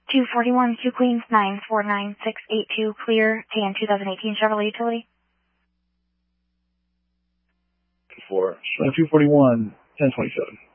241 Q Queens 949-682 clear tan 2018 Chevrolet Utility. For 241 1027.